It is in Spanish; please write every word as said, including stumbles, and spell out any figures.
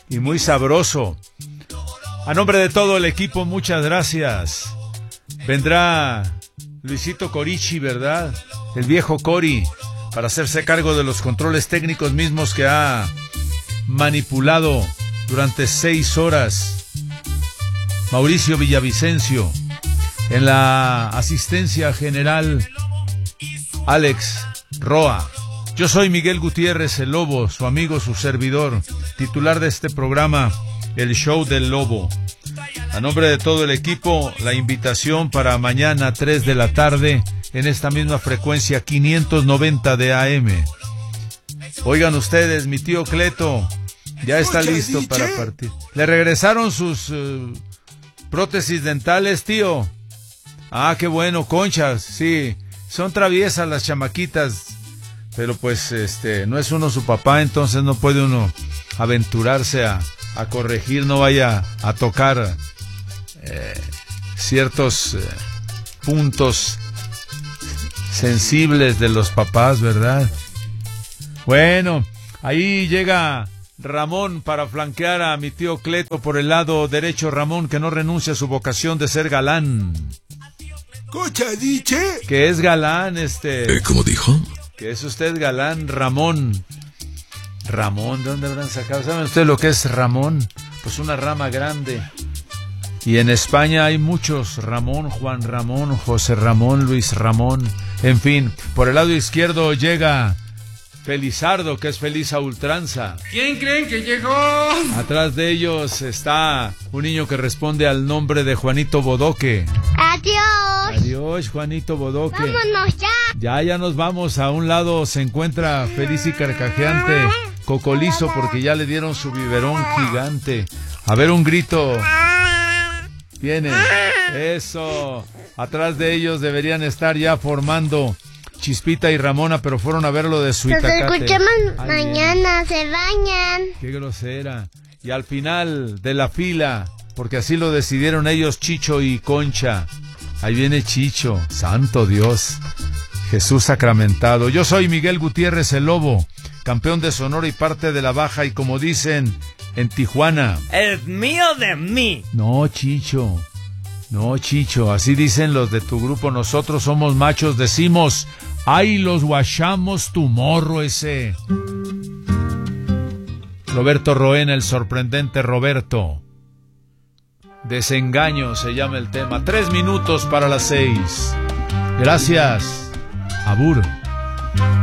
y muy sabroso. A nombre de todo el equipo, muchas gracias. Vendrá Luisito Corichi, ¿verdad? El viejo Cori, para hacerse cargo de los controles técnicos mismos que ha manipulado durante seis horas. Mauricio Villavicencio. En la asistencia general, Alex Roa. Yo soy Miguel Gutiérrez, el Lobo, su amigo, su servidor, titular de este programa, El Show del Lobo. A nombre de todo el equipo, la invitación para mañana, tres de la tarde, en esta misma frecuencia, quinientos noventa de A M. Oigan ustedes, mi tío Cleto ya está listo para partir. ¿Le regresaron sus uh, prótesis dentales, tío? Ah, qué bueno, conchas, sí. Son traviesas las chamaquitas, pero pues este no es uno su papá, entonces no puede uno aventurarse a, a corregir, no vaya a tocar eh, ciertos eh, puntos sensibles de los papás, ¿verdad? Bueno, ahí llega Ramón para flanquear a mi tío Cleto por el lado derecho. Ramón, que no renuncia a su vocación de ser galán. ¿Cocha diche? Que es galán, este... ¿Eh, ¿Cómo dijo? Que es usted galán, Ramón. Ramón, ¿de dónde habrán sacado? ¿Saben ustedes lo que es Ramón? Pues una rama grande. Y en España hay muchos Ramón, Juan Ramón, José Ramón, Luis Ramón. En fin, por el lado izquierdo llega Felizardo, que es feliz a ultranza. ¿Quién creen que llegó? Atrás de ellos está un niño que responde al nombre de Juanito Bodoque. Adiós. Adiós, Juanito Bodoque. Vámonos ya. Ya, ya nos vamos. A un lado se encuentra feliz y carcajeante Cocolizo, porque ya le dieron su biberón gigante. A ver, un grito. Viene. Eso. Atrás de ellos deberían estar ya formando Chispita y Ramona, pero fueron a ver lo de su Nos Itacate. escuchamos Ay, mañana, se bañan. Qué grosera. Y al final de la fila, porque así lo decidieron ellos, Chicho y Concha. Ahí viene Chicho, santo Dios, Jesús sacramentado. Yo soy Miguel Gutiérrez, el Lobo, campeón de Sonora y parte de la Baja, y como dicen en Tijuana, Es mío de mí. no, Chicho, no, Chicho, así dicen los de tu grupo. Nosotros somos machos, decimos, ay, los guachamos tu morro ese. Roberto Roena, el sorprendente Roberto. Desengaño se llama el tema. Tres minutos para las seis. Gracias. Abur.